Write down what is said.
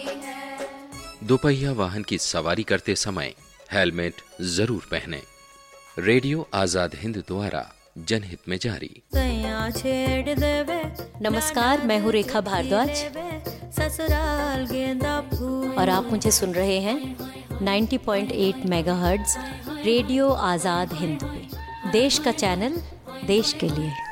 दोपहिया वाहन की सवारी करते समय हेलमेट जरूर पहनें। रेडियो आजाद हिंद द्वारा जनहित में जारी। नमस्कार, मैं हूँ रेखा भारद्वाज और आप मुझे सुन रहे हैं 90.8 मेगाहर्ट्ज रेडियो आजाद हिंद पे। देश का चैनल, देश के लिए।